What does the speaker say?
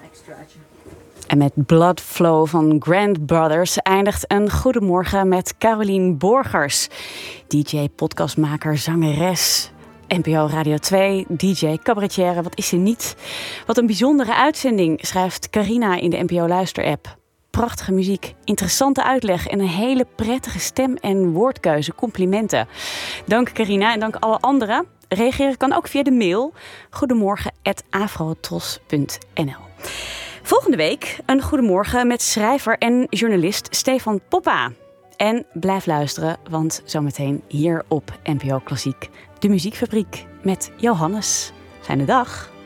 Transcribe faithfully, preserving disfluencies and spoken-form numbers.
extraatje. En met Blood Flow van Grand Brothers eindigt een goedemorgen met Carolien Borgers. D J, podcastmaker, zangeres, N P O Radio twee, D J, cabaretière, wat is ze niet? Wat een bijzondere uitzending, schrijft Carina in de N P O Luister-app. Prachtige muziek, interessante uitleg en een hele prettige stem en woordkeuze. Complimenten. Dank Carina en dank alle anderen. Reageren kan ook via de mail goedemorgen at afrotros punt n l. Volgende week een goedemorgen met schrijver en journalist Stefan Poppa. En blijf luisteren, want zometeen hier op N P O Klassiek de Muziekfabriek met Johannes. Fijne dag.